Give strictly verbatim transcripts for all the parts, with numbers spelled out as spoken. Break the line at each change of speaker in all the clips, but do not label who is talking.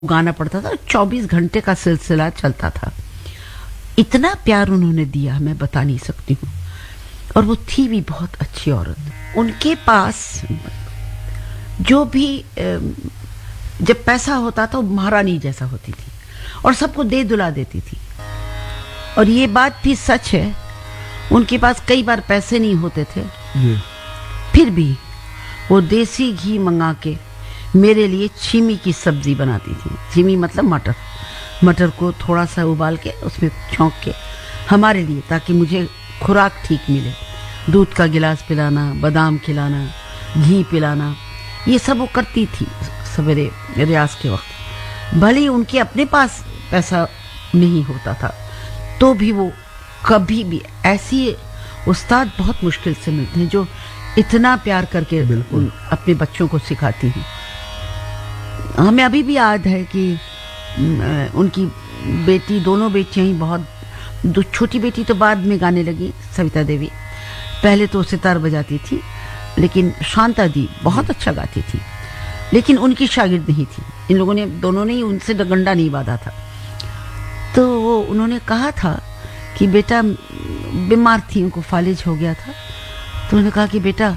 गाना पड़ता था, चौबीस घंटे का सिलसिला चलता था। इतना प्यार उन्होंने दिया मैं बता नहीं सकती हूँ। और वो थी भी बहुत अच्छी औरत। उनके पास जो भी जब पैसा होता था वो महारानी जैसा होती थी और सबको दे दुला देती थी। और ये बात भी सच है, उनके पास कई बार पैसे नहीं होते थे, फिर भी वो देसी घी मंगा के मेरे लिए छीमी की सब्जी बनाती थी। छीमी मतलब मटर। मटर को थोड़ा सा उबाल के उसमें छौंक के हमारे लिए, ताकि मुझे खुराक ठीक मिले। दूध का गिलास पिलाना, बादाम खिलाना, घी पिलाना, ये सब वो करती थी सवेरे रियाज के वक्त। भले उनके अपने पास पैसा नहीं होता था तो भी वो कभी भी, ऐसी उस्ताद बहुत मुश्किल से मिलते हैं जो इतना प्यार करके उन अपने बच्चों को सिखाती हैं। हमें अभी भी याद है कि उनकी बेटी, दोनों बेटियां ही बहुत, दो छोटी बेटी तो बाद में गाने लगी, सविता देवी, पहले तो सितार बजाती थी, लेकिन शांता दी बहुत अच्छा गाती थी, लेकिन उनकी शागिर्द नहीं थी। इन लोगों ने, दोनों ने ही उनसे डंडा नहीं बांधा था। तो वो उन्होंने कहा था कि बेटा, बीमार थी, उनको फालिज हो गया था, तो उन्होंने कहा कि बेटा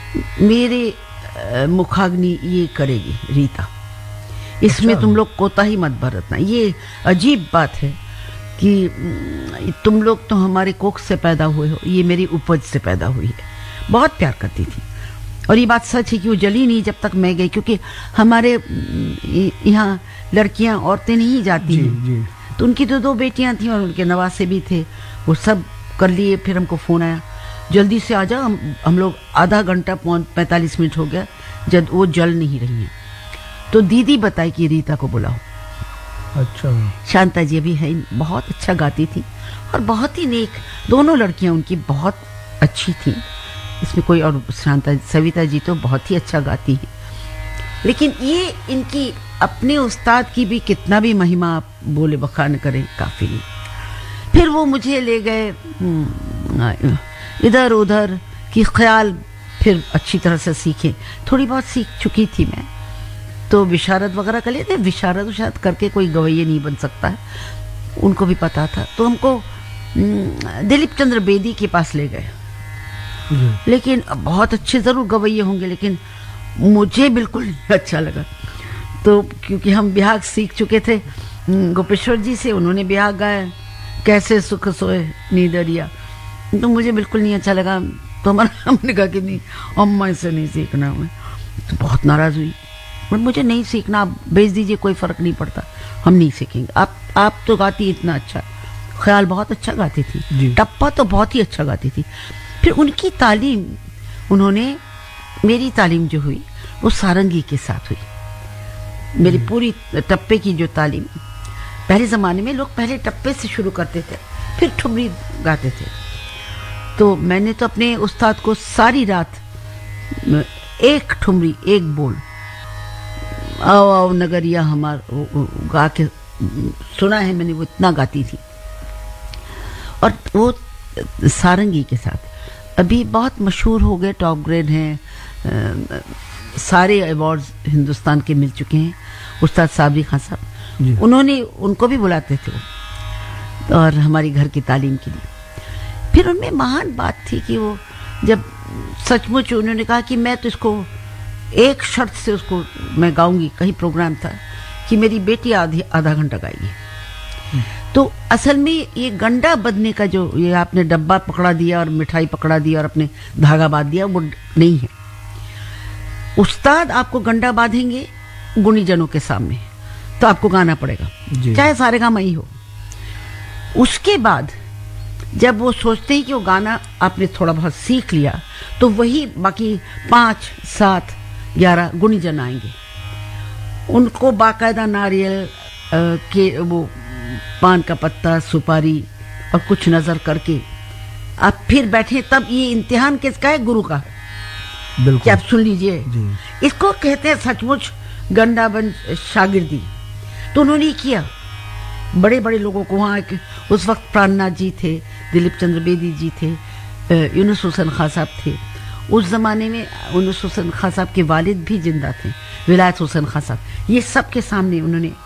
मेरे मुखाग्नि ये करेगी रीता, इसमें तुम लोग कोताही मत बरतना। ये अजीब बात है कि तुम लोग तो हमारे कोख से पैदा हुए हो, ये मेरी उपज से पैदा हुई है। बहुत प्यार करती थी। और ये बात सच है कि वो जली नहीं जब तक मैं गई, क्योंकि हमारे यहाँ लड़कियां, औरतें नहीं जाती हैं। तो उनकी तो दो बेटियां थी और उनके नवासे भी थे, वो सब कर लिए। फिर हमको फोन आया, जल्दी से आ जाओ। हम हम लोग आधा घंटा पैंतालीस मिनट हो गया जब वो जल नहीं रही हैं। तो दीदी बताई कि रीता को बुलाओ।
अच्छा।
शांता जी भी है, बहुत अच्छा गाती थी और बहुत ही नेक। दोनों लड़कियां उनकी बहुत अच्छी थी, इसमें कोई, और शांता, सविता जी तो बहुत ही अच्छा गाती है। लेकिन ये इनकी अपने उस्ताद की भी कितना भी महिमा आप बोले बखान करें, काफी नहीं। फिर वो मुझे ले गए इधर उधर की ख्याल, फिर अच्छी तरह से सीखे। थोड़ी बहुत सीख चुकी थी मैं, तो विशारद वगैरह कर लेते। विशारद विशारद करके कोई गवैये नहीं बन सकता है, उनको भी पता था। तो हमको दिलीप चंद्र बेदी के पास ले गए, लेकिन बहुत अच्छे जरूर गवैये होंगे, लेकिन मुझे बिल्कुल नहीं अच्छा लगा। तो क्योंकि हम बिहाग सीख चुके थे गोपेश्वर जी से, उन्होंने बिहाग गाया, कैसे सुख सोए नीदरिया, तो मुझे बिल्कुल नहीं अच्छा लगा। तो हमारा, हमने कहा कि नहीं, अम्मा इसे नहीं सीखना। मैं तो बहुत नाराज हुई, पर मुझे नहीं सीखना, आप भेज दीजिए, कोई फर्क नहीं पड़ता, हम नहीं सीखेंगे। आप आप तो गाती इतना अच्छा, ख्याल बहुत अच्छा गाती थी, टप्पा तो बहुत ही अच्छा गाती थी। फिर उनकी तालीम, उन्होंने, मेरी तालीम जो हुई वो सारंगी के साथ हुई। मेरी पूरी टप्पे की जो तालीम, पहले ज़माने में लोग पहले टप्पे से शुरू करते थे, फिर ठुमरी गाते थे। तो मैंने तो अपने उस्ताद को सारी रात एक ठुमरी, एक बोल, आओ आओ नगरिया हमार, गा के सुना है मैंने, वो इतना गाती थी। और वो सारंगी के साथ अभी बहुत मशहूर हो गए, टॉप ग्रेड हैं, सारे अवार्ड्स हिंदुस्तान के मिल चुके हैं। उस्ताद साबरी खान साहब, उन्होंने, उनको भी बुलाते थे और हमारी घर की तालीम के लिए। फिर उनमें महान बात थी कि वो जब सचमुच उन्होंने कहा कि मैं तो इसको एक शर्त से उसको मैं गाऊंगी, कहीं प्रोग्राम था कि मेरी बेटी आधी आधा घंटा गाएगी। तो असल में ये गंडा बदने का जो, ये आपने डब्बा पकड़ा दिया और मिठाई पकड़ा दिया और अपने धागा बांध दिया, वो नहीं है। उस्ताद आपको गंडा बांधेंगे गुणीजनों के सामने, तो आपको गाना पड़ेगा, चाहे सारे गामा ही हो। उसके बाद जब वो सोचते हैं कि वो गाना आपने थोड़ा बहुत सीख लिया, तो वही बाकी पाँच सात ग्यारह गुणीजन आएंगे, उनको बाकायदा नारियल के वो पान का पत्ता, सुपारी और कुछ नजर करके आप फिर बैठे, तब ये इम्तिहान किसका है? गुरु का। कि आप सुन लीजिए, इसको कहते हैं सचमुच गंडाबन शागिर्दी। तो उन्होंने किया, बड़े बड़े लोगों को, वहाँ उस वक्त प्राणनाथ जी थे, दिलीप चंद्र बेदी जी थे, यूनुस हुसैन खां साहब थे। उस जमाने में यूनुस हुसैन खां साहब के वालिद भी जिंदा थे, विलायत हुसैन खां साहब। ये सब के सामने उन्होंने